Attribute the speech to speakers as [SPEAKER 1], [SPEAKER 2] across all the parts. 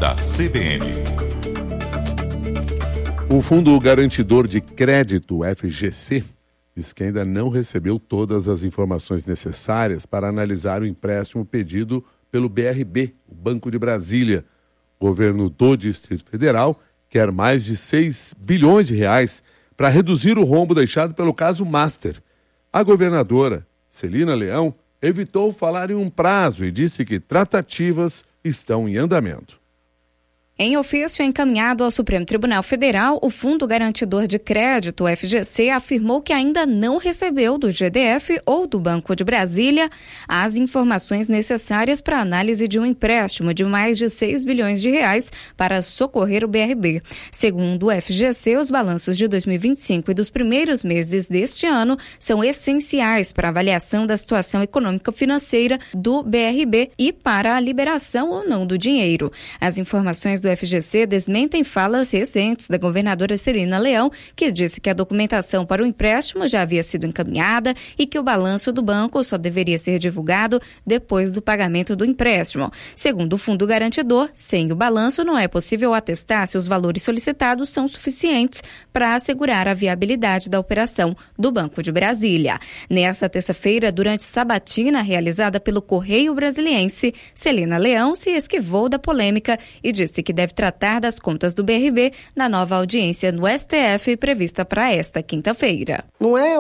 [SPEAKER 1] da CBN.
[SPEAKER 2] O Fundo Garantidor de Crédito, FGC, diz que ainda não recebeu todas as informações necessárias para analisar o empréstimo pedido pelo BRB, o Banco de Brasília. O governo do Distrito Federal quer mais de 6 bilhões de reais para reduzir o rombo deixado pelo caso Master. A governadora, Celina Leão, evitou falar em um prazo e disse que tratativas estão em andamento.
[SPEAKER 3] Em ofício encaminhado ao Supremo Tribunal Federal, o Fundo Garantidor de Crédito, FGC, afirmou que ainda não recebeu do GDF ou do Banco de Brasília as informações necessárias para a análise de um empréstimo de mais de 6 bilhões de reais para socorrer o BRB. Segundo o FGC, os balanços de 2025 e dos primeiros meses deste ano são essenciais para a avaliação da situação econômico-financeira do BRB e para a liberação ou não do dinheiro. As informações do FGC desmentem falas recentes da governadora Celina Leão, que disse que a documentação para o empréstimo já havia sido encaminhada e que o balanço do banco só deveria ser divulgado depois do pagamento do empréstimo. Segundo o Fundo Garantidor, sem o balanço não é possível atestar se os valores solicitados são suficientes para assegurar a viabilidade da operação do Banco de Brasília. Nesta terça-feira, durante sabatina realizada pelo Correio Brasiliense, Celina Leão se esquivou da polêmica e disse que deve tratar das contas do BRB na nova audiência no STF prevista para esta quinta-feira.
[SPEAKER 4] Não é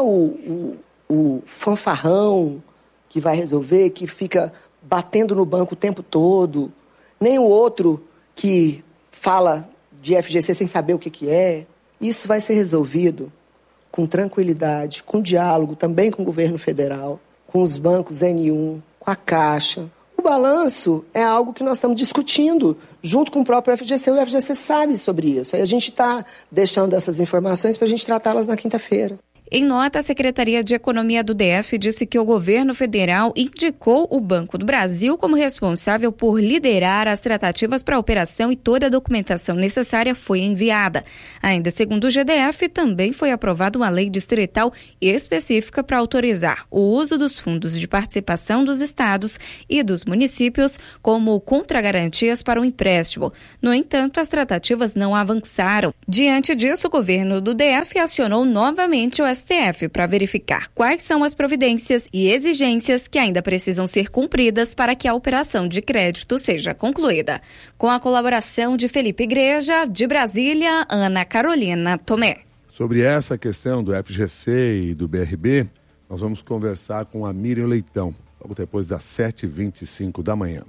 [SPEAKER 4] o fanfarrão que vai resolver, que fica batendo no banco o tempo todo, nem o outro que fala de FGC sem saber o que é. Isso vai ser resolvido com tranquilidade, com diálogo, também com o governo federal, com os bancos N1, com a Caixa. O balanço é algo que nós estamos discutindo junto com o próprio FGC. O FGC sabe sobre isso. Aí a gente está deixando essas informações para a gente tratá-las na quinta-feira.
[SPEAKER 3] Em nota, a Secretaria de Economia do DF disse que o governo federal indicou o Banco do Brasil como responsável por liderar as tratativas para a operação e toda a documentação necessária foi enviada. Ainda segundo o GDF, também foi aprovada uma lei distrital específica para autorizar o uso dos fundos de participação dos estados e dos municípios como contragarantias para o empréstimo. No entanto, as tratativas não avançaram. Diante disso, o governo do DF acionou novamente o STF para verificar quais são as providências e exigências que ainda precisam ser cumpridas para que a operação de crédito seja concluída. Com a colaboração de Felipe Igreja, de Brasília, Ana Carolina Tomé.
[SPEAKER 2] Sobre essa questão do FGC e do BRB, nós vamos conversar com a Miriam Leitão, logo depois das 7h25 da manhã.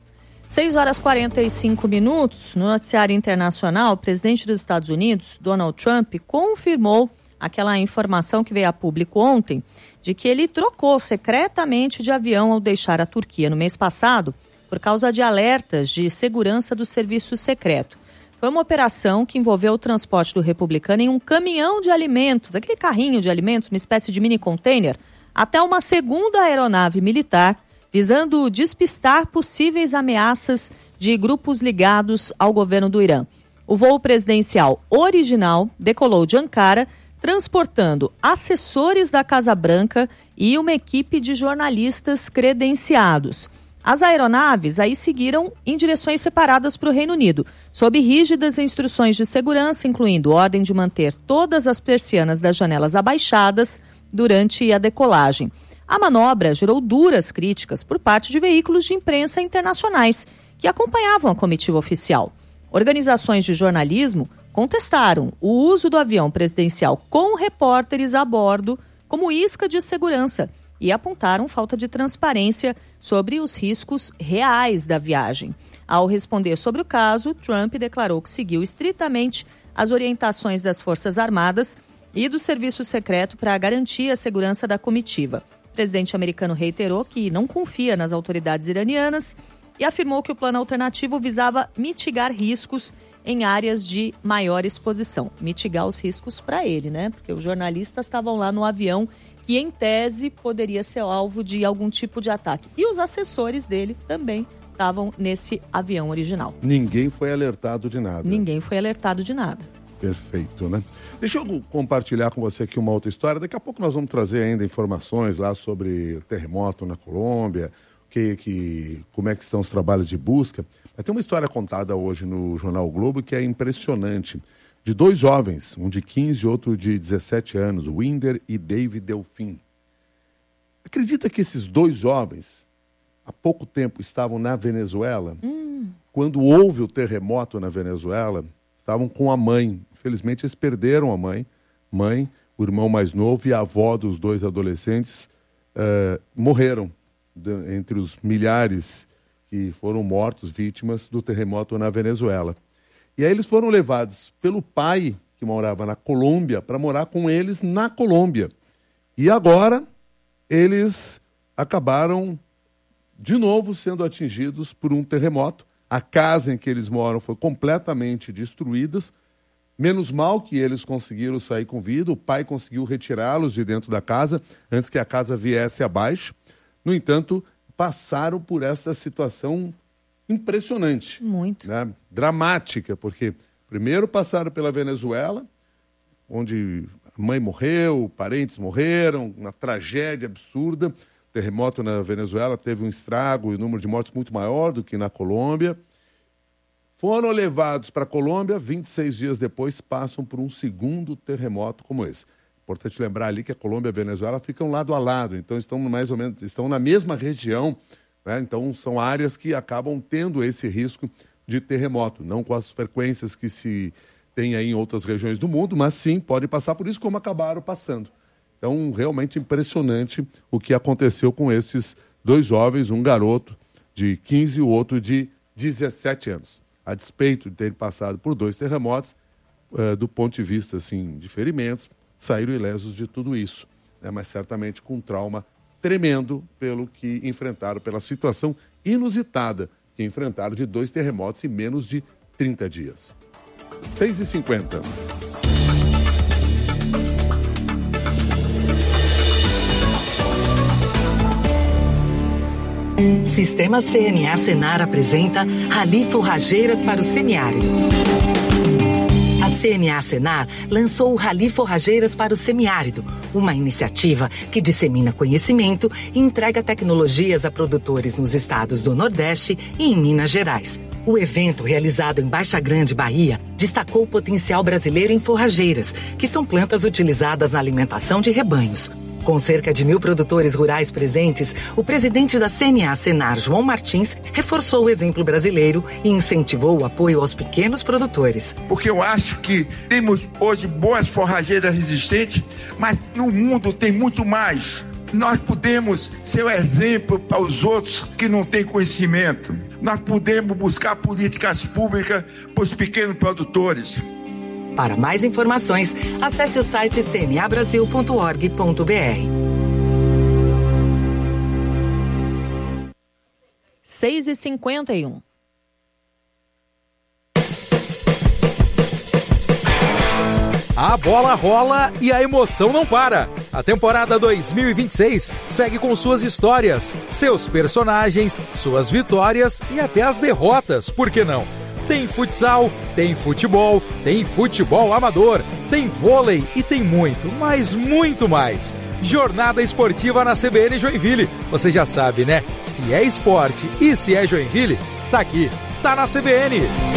[SPEAKER 5] 6h45. No noticiário internacional, o presidente dos Estados Unidos, Donald Trump, confirmou aquela informação que veio a público ontem, de que ele trocou secretamente de avião ao deixar a Turquia no mês passado, por causa de alertas de segurança do serviço secreto. Foi uma operação que envolveu o transporte do republicano em um caminhão de alimentos, aquele carrinho de alimentos, uma espécie de mini container, até uma segunda aeronave militar, visando despistar possíveis ameaças de grupos ligados ao governo do Irã. O voo presidencial original decolou de Ankara, transportando assessores da Casa Branca e uma equipe de jornalistas credenciados. As aeronaves aí seguiram em direções separadas para o Reino Unido, sob rígidas instruções de segurança, incluindo ordem de manter todas as persianas das janelas abaixadas durante a decolagem. A manobra gerou duras críticas por parte de veículos de imprensa internacionais que acompanhavam a comitiva oficial. Organizações de jornalismo contestaram o uso do avião presidencial com repórteres a bordo como isca de segurança e apontaram falta de transparência sobre os riscos reais da viagem. Ao responder sobre o caso, Trump declarou que seguiu estritamente as orientações das Forças Armadas e do Serviço Secreto para garantir a segurança da comitiva. O presidente americano reiterou que não confia nas autoridades iranianas e afirmou que o plano alternativo visava mitigar riscos em áreas de maior exposição. Mitigar os riscos para ele, né? Porque os jornalistas estavam lá no avião que, em tese, poderia ser alvo de algum tipo de ataque. E os assessores dele também estavam nesse avião original.
[SPEAKER 2] Ninguém foi alertado de nada.
[SPEAKER 5] Ninguém foi alertado de nada.
[SPEAKER 2] Perfeito, né? Deixa eu compartilhar com você aqui uma outra história. Daqui a pouco nós vamos trazer ainda informações lá sobre o terremoto na Colômbia, o como é que estão os trabalhos de busca. Mas tem uma história contada hoje no Jornal o Globo que é impressionante, de 2 jovens, um de 15 e outro de 17 anos, Winder e David Delfim. Acredita que esses 2 jovens, há pouco tempo, estavam na Venezuela? Quando houve o terremoto na Venezuela, estavam com a mãe. Infelizmente, eles perderam a mãe, o irmão mais novo e a avó dos 2 adolescentes morreram entre os milhares que foram mortos, vítimas do terremoto na Venezuela. E aí eles foram levados pelo pai, que morava na Colômbia, para morar com eles na Colômbia. E agora eles acabaram de novo sendo atingidos por um terremoto. A casa em que eles moram foi completamente destruída. Menos mal que eles conseguiram sair com vida, o pai conseguiu retirá-los de dentro da casa antes que a casa viesse abaixo. No entanto, passaram por essa situação impressionante.
[SPEAKER 5] Muito.
[SPEAKER 2] Né? Dramática, porque primeiro passaram pela Venezuela, onde a mãe morreu, parentes morreram, uma tragédia absurda. O terremoto na Venezuela teve um estrago e um número de mortes muito maior do que na Colômbia. Foram levados para a Colômbia, 26 dias depois passam por um segundo terremoto como esse. Importante lembrar ali que a Colômbia e a Venezuela ficam lado a lado, então estão mais ou menos, estão na mesma região, né? Então são áreas que acabam tendo esse risco de terremoto, não com as frequências que se tem aí em outras regiões do mundo, mas sim pode passar por isso como acabaram passando. Então realmente impressionante o que aconteceu com esses 2 jovens, um garoto de 15 e o outro de 17 anos. A despeito de terem passado por 2 terremotos, do ponto de vista assim, de ferimentos, saíram ilesos de tudo isso, né? Mas certamente com um trauma tremendo pelo que enfrentaram, pela situação inusitada que enfrentaram de 2 terremotos em menos de 30 dias. 6h50.
[SPEAKER 1] Sistema CNA Senar apresenta Rally Forrageiras para o Semiárido. A CNA Senar lançou o Rally Forrageiras para o Semiárido, uma iniciativa que dissemina conhecimento e entrega tecnologias a produtores nos estados do Nordeste e em Minas Gerais. O evento, realizado em Baixa Grande, Bahia, destacou o potencial brasileiro em forrageiras, que são plantas utilizadas na alimentação de rebanhos. Com cerca de 1.000 produtores rurais presentes, o presidente da CNA Senar, João Martins, reforçou o exemplo brasileiro e incentivou o apoio aos pequenos produtores.
[SPEAKER 6] Porque eu acho que temos hoje boas forrageiras resistentes, mas no mundo tem muito mais. Nós podemos ser o exemplo para os outros que não têm conhecimento. Nós podemos buscar políticas públicas para os pequenos produtores.
[SPEAKER 1] Para mais informações, acesse o site cnabrasil.org.br.
[SPEAKER 5] 6h51.
[SPEAKER 7] A bola rola e a emoção não para. A temporada 2026 segue com suas histórias, seus personagens, suas vitórias e até as derrotas, por que não? Tem futsal, tem futebol amador, tem vôlei e tem muito, mas muito mais. Jornada esportiva na CBN Joinville. Você já sabe, né? Se é esporte e se é Joinville, tá aqui, tá na CBN.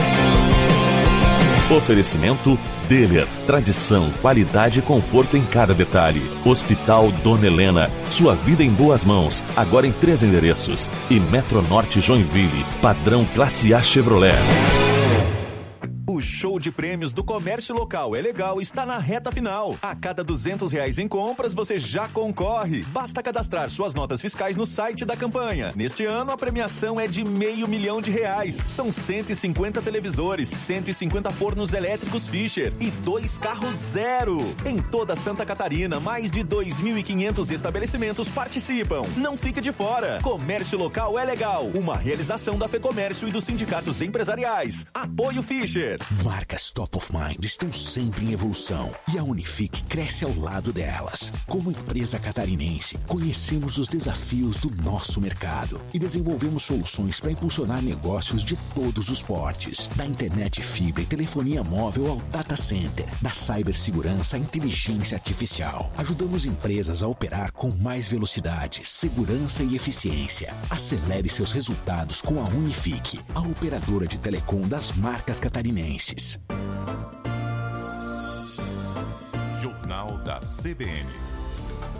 [SPEAKER 8] Oferecimento Deller, tradição, qualidade e conforto em cada detalhe. Hospital Dona Helena, sua vida em boas mãos, agora em 3 endereços. E Metronorte Joinville, padrão Classe A Chevrolet.
[SPEAKER 9] O show de prêmios do Comércio Local é legal, está na reta final. A cada R$200 em compras, você já concorre. Basta cadastrar suas notas fiscais no site da campanha. Neste ano, a premiação é de R$500 mil. São 150 televisores, 150 fornos elétricos Fischer e 2 carros zero. Em toda Santa Catarina, mais de 2.500 estabelecimentos participam. Não fique de fora. Comércio Local é legal. Uma realização da FEComércio e dos sindicatos empresariais. Apoio Fischer.
[SPEAKER 10] Marque marcas top of mind estão sempre em evolução e a Unifique cresce ao lado delas. Como empresa catarinense, conhecemos os desafios do nosso mercado e desenvolvemos soluções para impulsionar negócios de todos os portes, da internet fibra e telefonia móvel ao data center, da cibersegurança à inteligência artificial. Ajudamos empresas a operar com mais velocidade, segurança e eficiência. Acelere seus resultados com a Unifique, a operadora de telecom das marcas catarinenses.
[SPEAKER 9] Jornal da CBN.